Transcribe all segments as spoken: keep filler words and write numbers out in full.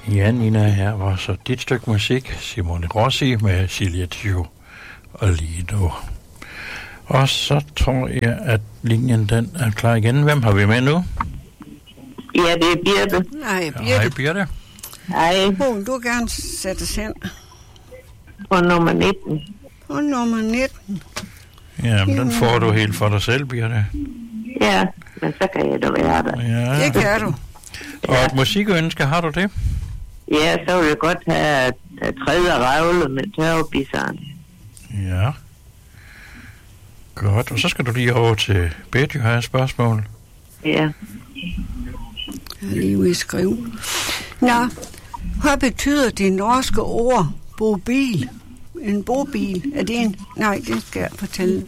Ja, Nina, her var så dit stykke musik, Simone Rossi med Silvio og Lido. Og så tror jeg, at linjen den er klar igen. Hvem har vi med nu? Ja, det er Birte. Nej, Birte. Hej, Birte. Hej. Hun, du gerne sættes hen. På nummer nitten. På nummer nitten. Ja, men den får du helt for dig selv, Birte. Ja, men så kan jeg da være der. Ja. Det kan du. Og et musikønske, har du det? Ja, så vil jeg godt have tredje revle med tørrebisseren. Ja. Godt, og så skal du lige over til Betty, har jeg et spørgsmål. Ja. Jeg er lige ude at skrive. Nå, hvad betyder det norske ord bobil? En bobil, er det en... Nej, det skal jeg fortælle.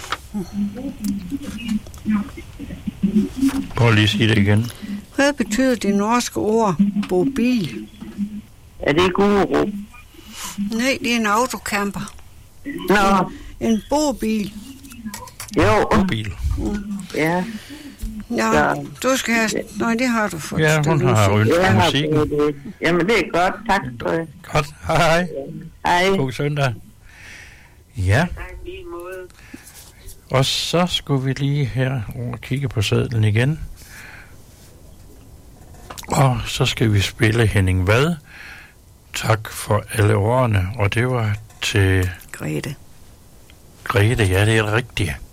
Prøv lige at sige det igen. Hvad betyder det norske ord bobil? Er det guru? Nej, det er en autocamper. Nå. En bobil. Jo. Bil. Ja. Ja, Så. du skal have... Nej, det har du fået. Ja, hun har ønsket Jeg har musikken. fået det. Jamen, det er godt. Tak for det. Godt, hej. Hej. God søndag. Ja, Tak lige måde. og så skulle vi lige her over og kigge på sedlen igen. Og så skal vi spille Henning Vad. Tak for alle årene. Og det var til Grete. Grete. Ja, det er rigtigt.